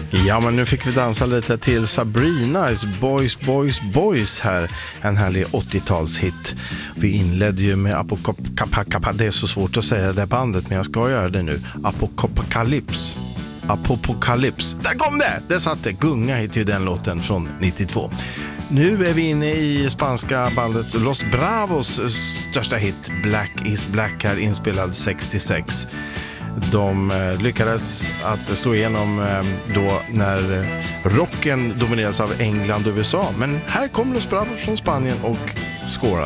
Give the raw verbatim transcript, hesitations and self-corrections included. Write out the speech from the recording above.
Ja, men nu fick vi dansa lite till Sabrina's Boys, Boys, Boys här. En härlig åttiotalshit. Vi inledde ju med Apocalypse. Det är så svårt att säga det bandet, men jag ska göra det nu. Apocalypse. Apocalypse. Där kom det! Det satt det. Gunga heter ju den låten från nittiotvå. Nu är vi inne i spanska bandet Los Bravos största hit, Black is Black, här inspelad sextiosex. De lyckades att slå igenom då när rocken domineras av England och U S A. Men här kommer Los Bravos från Spanien och skårade.